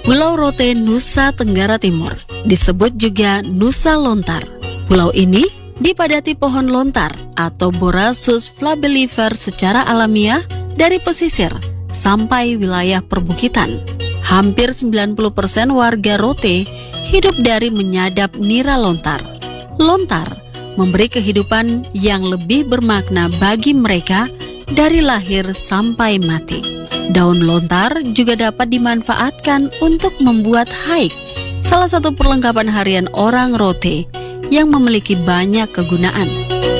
Pulau Rote, Nusa Tenggara Timur, disebut juga Nusa Lontar. Pulau ini dipadati pohon lontar atau Borassus flabellifer secara alamiah dari pesisir sampai wilayah perbukitan. Hampir 90% warga Rote hidup dari menyadap nira lontar. Lontar memberi kehidupan yang lebih bermakna bagi mereka dari lahir sampai mati. Daun lontar juga dapat dimanfaatkan untuk membuat haik, salah satu perlengkapan harian orang Rote yang memiliki banyak kegunaan.